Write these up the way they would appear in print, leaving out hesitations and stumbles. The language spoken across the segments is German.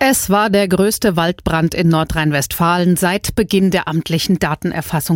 Es war der größte Waldbrand in Nordrhein-Westfalen seit Beginn der amtlichen Datenerfassung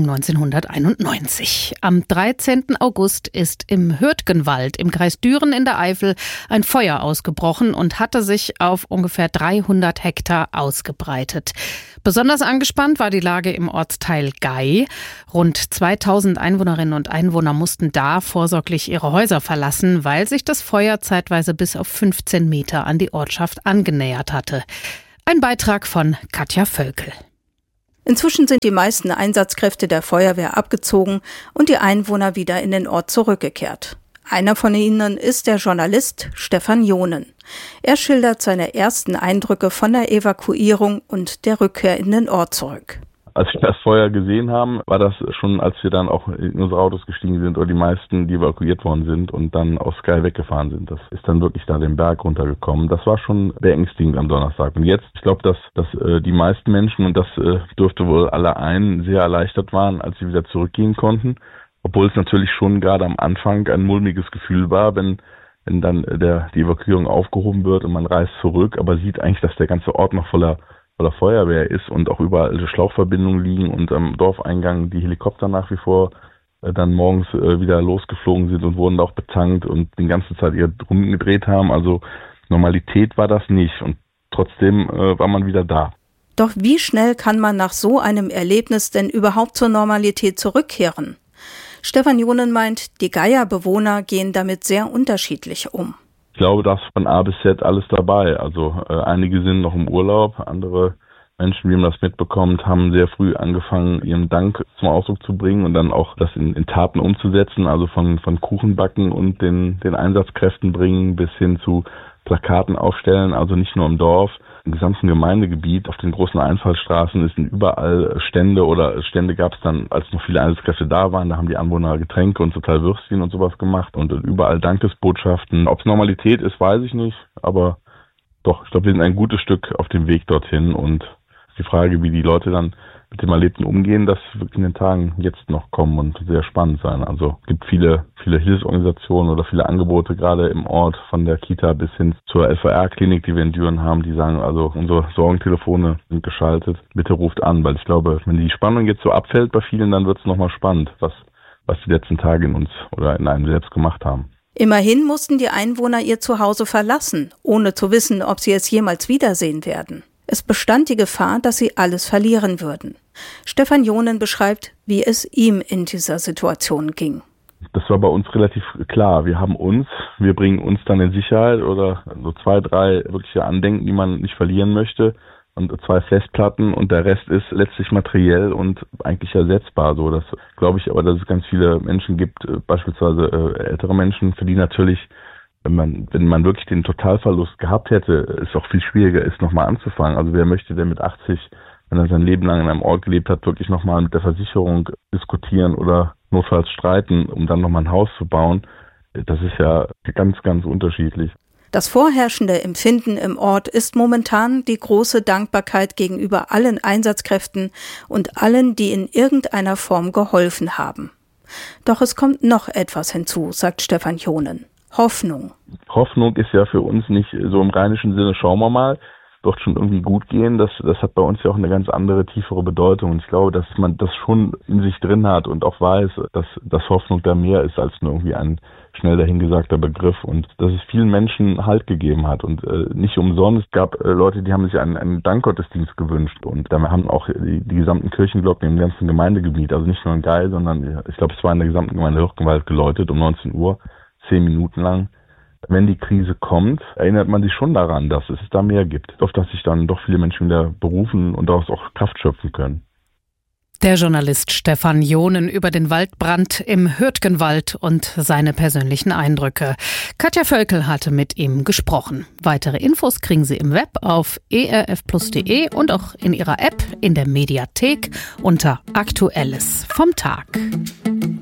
1991. Am 13. August ist im Hürtgenwald im Kreis Düren in der Eifel ein Feuer ausgebrochen und hatte sich auf ungefähr 300 Hektar ausgebreitet. Besonders angespannt war die Lage im Ortsteil Gay. Rund 2000 Einwohnerinnen und Einwohner mussten da vorsorglich ihre Häuser verlassen, weil sich das Feuer zeitweise bis auf 15 Meter an die Ortschaft angenähert hatte. Ein Beitrag von Katja Völkel. Inzwischen sind die meisten Einsatzkräfte der Feuerwehr abgezogen und die Einwohner wieder in den Ort zurückgekehrt. Einer von ihnen ist der Journalist Stefan Jonen. Er schildert seine ersten Eindrücke von der Evakuierung und der Rückkehr in den Ort zurück. Als wir das Feuer gesehen haben, war das schon, als wir dann auch in unsere Autos gestiegen sind oder die meisten, die evakuiert worden sind und dann aus Gay weggefahren sind. Das ist dann wirklich da den Berg runtergekommen. Das war schon beängstigend am Donnerstag. Und jetzt, ich glaube, dass die meisten Menschen, und das dürfte wohl alle ein, sehr erleichtert waren, als sie wieder zurückgehen konnten. Obwohl es natürlich schon gerade am Anfang ein mulmiges Gefühl war, wenn dann die Evakuierung aufgehoben wird und man reist zurück, aber sieht eigentlich, dass der ganze Ort noch voller Feuerwehr ist und auch überall Schlauchverbindungen liegen und am Dorfeingang die Helikopter nach wie vor dann morgens wieder losgeflogen sind und wurden auch betankt und die ganze Zeit ihre Runden gedreht haben. Also Normalität war das nicht und trotzdem war man wieder da. Doch wie schnell kann man nach so einem Erlebnis denn überhaupt zur Normalität zurückkehren? Stefan Jonen meint, die Gayer Bewohner gehen damit sehr unterschiedlich um. Ich glaube, da ist von A bis Z alles dabei. Also einige sind noch im Urlaub, andere Menschen, wie man das mitbekommt, haben sehr früh angefangen, ihren Dank zum Ausdruck zu bringen und dann auch das in Taten umzusetzen. Also von Kuchenbacken und den Einsatzkräften bringen bis hin zu Plakaten aufstellen. Also nicht nur im Dorf, im gesamten Gemeindegebiet, auf den großen Einfallstraßen sind überall Stände gab es dann, als noch viele Einsatzkräfte da waren, da haben die Anwohner Getränke und total Würstchen und sowas gemacht und überall Dankesbotschaften. Ob es Normalität ist, weiß ich nicht, aber doch, ich glaube, wir sind ein gutes Stück auf dem Weg dorthin und die Frage, wie die Leute dann mit dem Erlebten umgehen, das wird in den Tagen jetzt noch kommen und sehr spannend sein. Also es gibt viele Hilfsorganisationen oder viele Angebote, gerade im Ort, von der Kita bis hin zur LVR-Klinik, die wir in Düren haben, die sagen, also unsere Sorgentelefone sind geschaltet, bitte ruft an, weil ich glaube, wenn die Spannung jetzt so abfällt bei vielen, dann wird es nochmal spannend, was die letzten Tage in uns oder in einem selbst gemacht haben. Immerhin mussten die Einwohner ihr Zuhause verlassen, ohne zu wissen, ob sie es jemals wiedersehen werden. Es bestand die Gefahr, dass sie alles verlieren würden. Stefan Jonen beschreibt, wie es ihm in dieser Situation ging. Das war bei uns relativ klar. Wir bringen uns dann in Sicherheit oder so 2, 3 wirkliche Andenken, die man nicht verlieren möchte und 2 Festplatten und der Rest ist letztlich materiell und eigentlich ersetzbar. So, das glaube ich aber, dass es ganz viele Menschen gibt, beispielsweise ältere Menschen, für die natürlich, wenn man wirklich den Totalverlust gehabt hätte, es auch viel schwieriger ist, nochmal anzufangen. Also wer möchte denn mit 80, wenn er sein Leben lang in einem Ort gelebt hat, wirklich nochmal mit der Versicherung diskutieren oder notfalls streiten, um dann nochmal ein Haus zu bauen? Das ist ja ganz, ganz unterschiedlich. Das vorherrschende Empfinden im Ort ist momentan die große Dankbarkeit gegenüber allen Einsatzkräften und allen, die in irgendeiner Form geholfen haben. Doch es kommt noch etwas hinzu, sagt Stefan Jonen. Hoffnung. Hoffnung ist ja für uns nicht so im rheinischen Sinne, schauen wir mal, wird schon irgendwie gut gehen. Das hat bei uns ja auch eine ganz andere, tiefere Bedeutung. Und ich glaube, dass man das schon in sich drin hat und auch weiß, dass Hoffnung da mehr ist als nur irgendwie ein schnell dahingesagter Begriff und dass es vielen Menschen Halt gegeben hat. Und nicht umsonst gab Leute, die haben sich einen Dankgottesdienst gewünscht und da haben auch die gesamten Kirchenglocken im ganzen Gemeindegebiet, also nicht nur in Gay, sondern ich glaube, es war in der gesamten Gemeinde Hürtgenwald geläutet um 19 Uhr. 10 Minuten lang. Wenn die Krise kommt, erinnert man sich schon daran, dass es da mehr gibt. Auf das sich dann doch viele Menschen wieder berufen und daraus auch Kraft schöpfen können. Der Journalist Stefan Jonen über den Waldbrand im Hürtgenwald und seine persönlichen Eindrücke. Katja Völkel hatte mit ihm gesprochen. Weitere Infos kriegen Sie im Web auf erfplus.de und auch in Ihrer App in der Mediathek unter Aktuelles vom Tag.